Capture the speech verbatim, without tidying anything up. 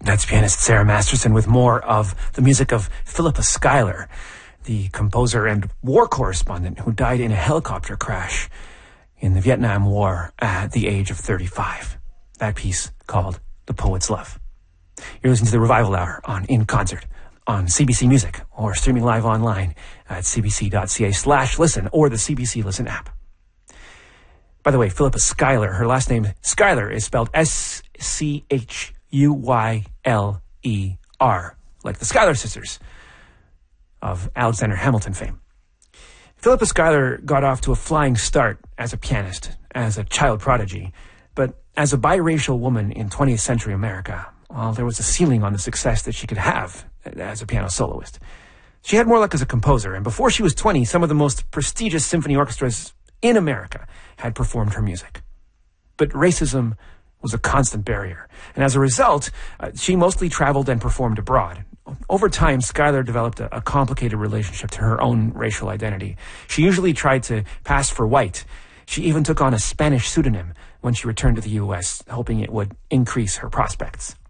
That's pianist Sarah Masterson with more of the music of Philippa Schuyler, the composer and war correspondent who died in a helicopter crash in the Vietnam War at the age of thirty-five. That piece called The Poet's Love. You're listening to the Revival Hour on In Concert on C B C Music or streaming live online at cbc.ca slash listen or the C B C Listen app. By the way, Philippa Schuyler, her last name Schuyler is spelled S C H U Y L E R, like the Schuyler sisters of Alexander Hamilton fame. Philippa Schuyler got off to a flying start as a pianist, as a child prodigy, but as a biracial woman in twentieth century America, well, there was a ceiling on the success that she could have as a piano soloist. She had more luck as a composer, and before she was twenty, some of the most prestigious symphony orchestras in America had performed her music. But racism was a constant barrier, and as a result, uh, she mostly traveled and performed abroad. Over time, Schuyler developed a, a complicated relationship to her own racial identity. She usually tried to pass for white. She even took on a Spanish pseudonym when she returned to the U S, hoping it would increase her prospects.